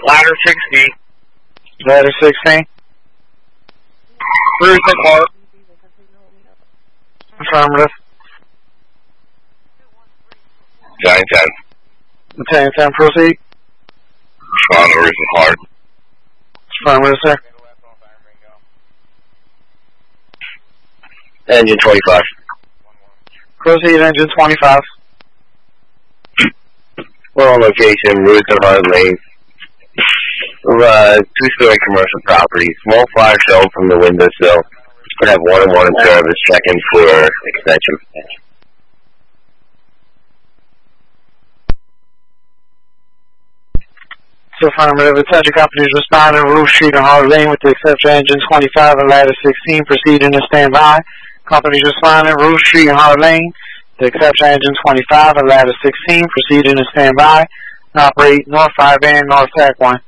Ladder 16. Ladder 16. Cruise and Clark. Affirmative. Giant 10. Lieutenant 10, proceed. Respond to Roof and Hard. Affirmative, sir. Engine 25. Proceed, engine 25. We're on location, Roof and Hard Lane. Two-story commercial property. Small fire shown from the windowsill. Could have 1-on-1 in service. Checking for extension. So affirmative. Attention companies responding to Roof Street and Hard Lane with the exception of engine 25 and ladder 16 proceeding to standby. Companies responding Roof Street and Hard Lane. The exception of engine 25 and ladder 16 proceeding to standby. Operate North 5 and North Tack 1.